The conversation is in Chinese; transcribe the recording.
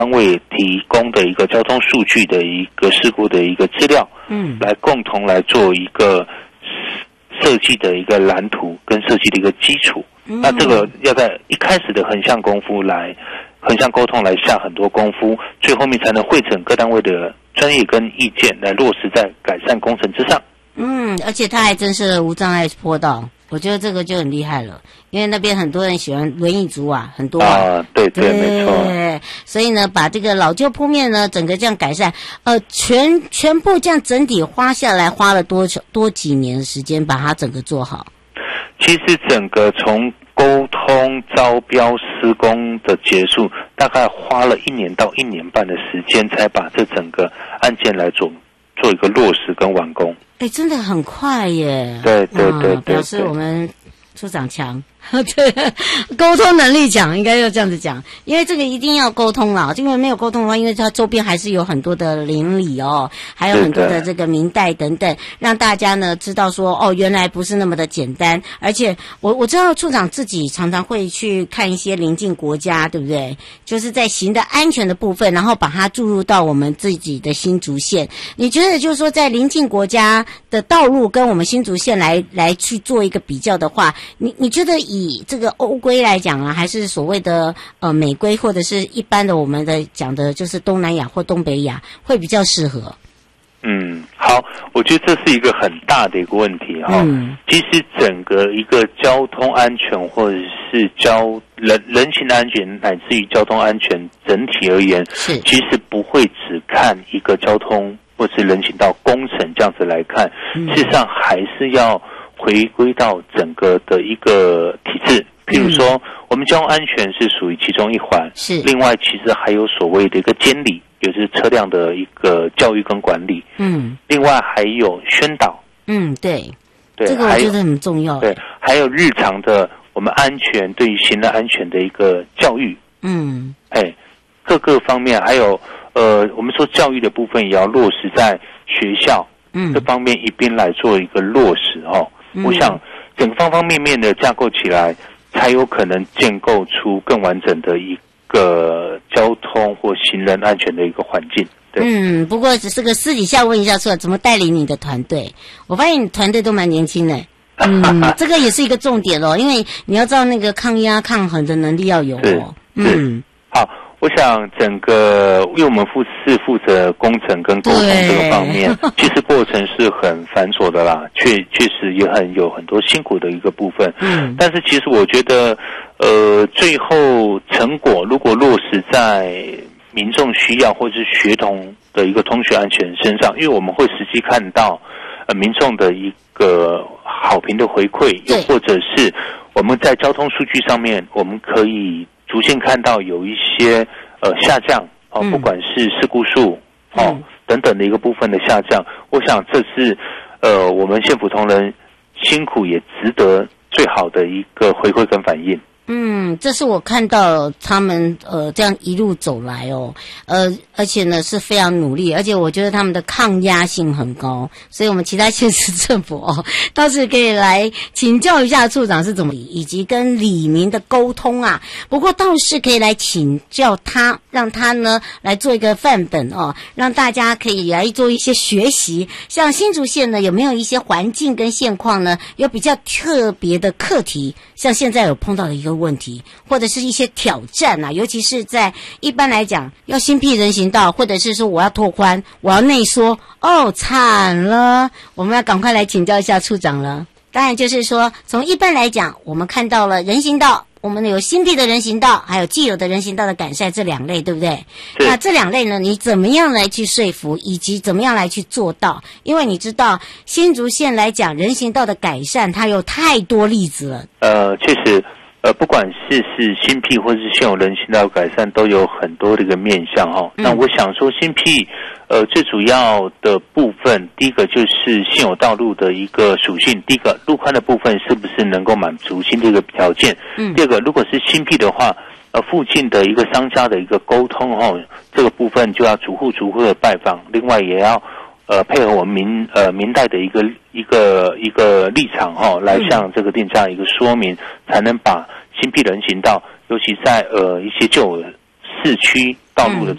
单位提供的一个交通数据的一个事故的一个资料，来共同来做一个设计的一个蓝图跟设计的一个基础。那这个要在一开始的横向功夫来横向沟通来下很多功夫，最后面才能汇整各单位的专业跟意见来落实在改善工程之上。 而且它还真是无障碍坡道，我觉得这个就很厉害了，因为那边很多人喜欢轮椅族啊，很多啊。 对，没错。 所以呢，把这个老旧铺面呢，整个这样改善，全部这样整体花下来，花了多几年的时间把它整个做好。 其实整个从沟通、招标、施工的结束，大概花了1年到1年半的时间，才把这整个案件来做一个落实跟完工。 真的很快耶！ 对， 表示我们处长强。对，沟通能力强，应该要这样子讲，因为这个一定要沟通啦，因为没有沟通的话，因为它周边还是有很多的邻里还有很多的这个民代等等，让大家呢知道说原来不是那么的简单。而且我知道处长自己常常会去看一些邻近国家，对不对？就是在行的安全的部分，然后把它注入到我们自己的新竹县。你觉得就是说在邻近国家的道路跟我们新竹县来去做一个比较的话，你觉得以这个欧规来讲啊，还是所谓的美规，或者是一般的我们的讲的就是东南亚或东北亚会比较适合？ 好，我觉得这是一个很大的一个问题其实整个一个交通安全或者是人行的安全乃至于交通安全整体而言，其实不会只看一个交通或是人行道工程这样子来看，事实上还是要回归到整个的一个体制。比如说我们交通安全是属于其中一环，另外其实还有所谓的一个监理，也就是车辆的一个教育跟管理，另外还有宣导， 对，这个我觉得很重要， 对，还有日常的我们安全对于行人安全的一个教育，各个方面，还有我们说教育的部分也要落实在学校，这方面一并来做一个落实我想整个方方面面的架构起来，才有可能建构出更完整的一个交通或行人安全的一个环境。对， 不过只是个私底下问一下说怎么带领你的团队，我发现你团队都蛮年轻的。这个也是一个重点因为你要知道那个抗压抗衡的能力要有好，我想整个因为我们负责工程跟沟通这个方面，其实过程是很繁琐的啦，确实也有很多辛苦的一个部分。但是其实我觉得最后成果如果落实在民众需要或者是学童的一个通学安全身上，因为我们会实际看到民众的一个好评的回馈，又或者是我们在交通数据上面我们可以逐渐看到有一些下降不管是事故数等等的一个部分的下降，我想这是我们县府同仁辛苦也值得最好的一个回馈跟反应。 这是我看到他们这样一路走来而且呢是非常努力，而且我觉得他们的抗压性很高，所以我们其他县市政府倒是可以来请教一下处长是怎么以及跟里民的沟通啊。不过倒是可以来请教他，让他呢来做一个范本让大家可以来做一些学习。像新竹县呢有没有一些环境跟现况呢有比较特别的课题，像现在有碰到的一个问题或者是一些挑战啊，尤其是在一般来讲要新辟人行道，或者是说我要拓宽，我要内缩，惨了，我们要赶快来请教一下处长了。当然就是说从一般来讲我们看到了人行道，我们有新辟的人行道还有既有的人行道的改善这两类，对不对？那这两类呢你怎么样来去说服以及怎么样来去做到？因为你知道新竹县来讲人行道的改善它有太多例子了。 确实不管是新辟或是现有人行道改善都有很多的一个面向那我想说新辟最主要的部分，第一个就是现有道路的一个属性，第一个路宽的部分是不是能够满足新的一个条件，第二个如果是新辟的话附近的一个商家的一个沟通这个部分就要逐户的拜访，另外也要配合我们民代的一个立场来向这个店家一个说明，才能把新辟人行道，尤其在一些旧市区道路的